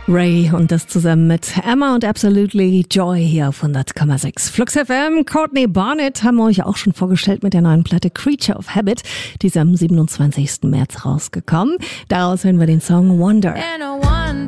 Ray und das zusammen mit Emma und Absolutely Joy hier auf 100,6. Flux FM, Courtney Barnett haben wir euch auch schon vorgestellt mit der neuen Platte Creature of Habit. Die ist am 27. März rausgekommen. Daraus hören wir den Song Wonder.